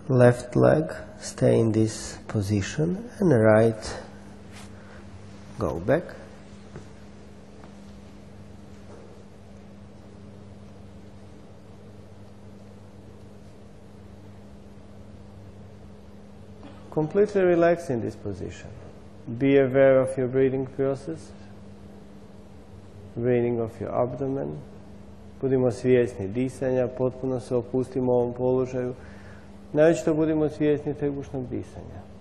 left leg, stay in this position, and right, go back. Completely relax in this position. Be aware of your breathing process, breathing of your abdomen. Budimo svjesni disanja, potpuno se opustimo u ovom položaju. Naročito budimo svjesni trbušnog disanja.